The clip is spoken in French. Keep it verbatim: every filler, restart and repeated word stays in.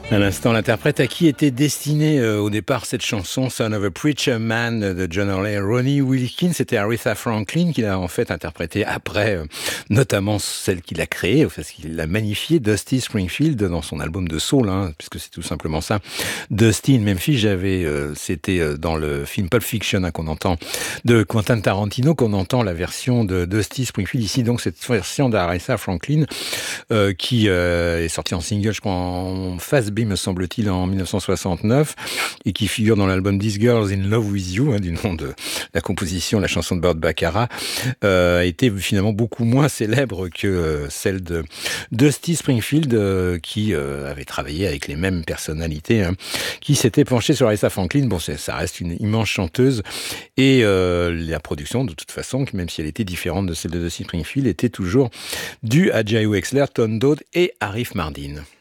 À l'instant, l'interprète à qui était destinée euh, au départ cette chanson Son of a Preacher Man de John Hurley et Ronnie Wilkins, c'était Aretha Franklin qui l'a en fait interprété après, euh, notamment celle qu'il a créée, parce qu'il l'a magnifiée, Dusty Springfield, dans son album de soul, hein, puisque c'est tout simplement ça. Dusty in Memphis, j'avais, euh, c'était euh, dans le film Pulp Fiction hein, qu'on entend, de Quentin Tarantino, qu'on entend la version de Dusty Springfield, ici donc cette version d'Aretha Franklin, euh, qui euh, est sortie en single, je crois, en phase B, me semble-t-il, en dix-neuf cent soixante-neuf, et qui figure dans l'album This Girl's in Love with You, hein, du nom de la composition, la chanson de Burt Bacharach, euh, a été finalement beaucoup moins célèbre que euh, celle de Dusty Springfield, euh, qui euh, avait travaillé avec les mêmes personnalités, hein, qui s'était penché sur Aretha Franklin. Bon, ça reste une immense chanteuse, et euh, la production, de toute façon, même si elle était différente de celle de Dusty Springfield, était toujours due à Jay Wexler, Tom Dowd et Arif Mardin.